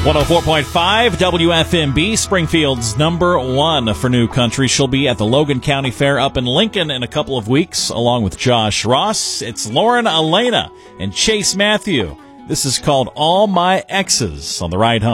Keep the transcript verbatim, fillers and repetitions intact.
one oh four point five W F M B, Springfield's number one for new country. She'll be at the Logan County Fair up in Lincoln in a couple of weeks, along with Josh Ross. It's Lauren Elena and Chase Matthew. This is called All My Exes on the ride home.